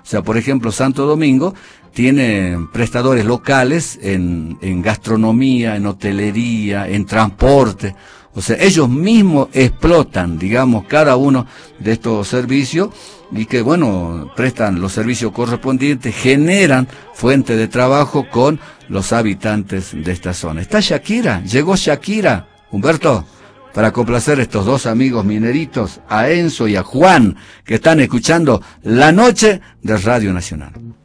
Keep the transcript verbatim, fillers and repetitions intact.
O sea, por ejemplo, Santo Domingo tiene prestadores locales en, en gastronomía, en hotelería, en transporte. O sea, ellos mismos explotan, digamos, cada uno de estos servicios y que, bueno, prestan los servicios correspondientes, generan fuente de trabajo con los habitantes de esta zona. ¿Está Shakira? ¿Llegó Shakira, Humberto? Para complacer a estos dos amigos mineritos, a Enzo y a Juan, que están escuchando La Noche de Radio Nacional.